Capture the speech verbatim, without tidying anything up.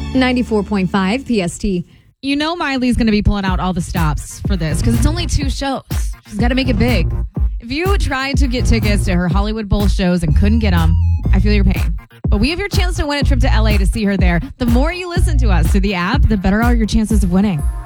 ninety-four point five P S T. You know Miley's going to be pulling out all the stops for this because it's only two shows. She's got to make it big. If you tried to get tickets to her Hollywood Bowl shows and couldn't get them, I feel your pain. But we have your chance to win a trip to L A to see her there. The more you listen to us through the app, the better are your chances of winning.